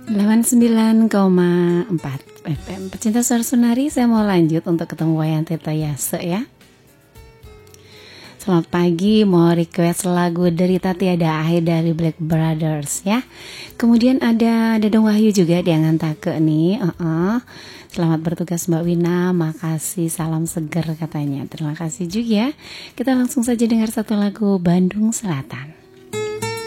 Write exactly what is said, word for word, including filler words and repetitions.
delapan puluh sembilan koma empat F M. Pecinta Suara Sunari, saya mau lanjut untuk ketemu Wayan Tirta Yase ya. Selamat pagi, mau request lagu Derita Tiada Akhir dari Black Brothers ya. Kemudian ada Dedong Wahyu juga di Angantake nih. uh-uh. Selamat bertugas Mbak Wina, makasih, salam seger katanya. Terima kasih juga. Kita langsung saja dengar satu lagu Bandung Selatan.